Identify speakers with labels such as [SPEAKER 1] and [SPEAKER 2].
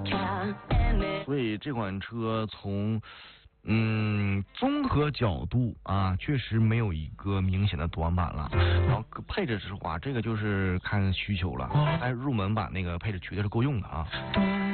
[SPEAKER 1] 所以这款车从综合角度啊，确实没有一个明显的短板了。然后配置之话，这个就是看需求了。但是入门版那个配置绝对是够用的啊。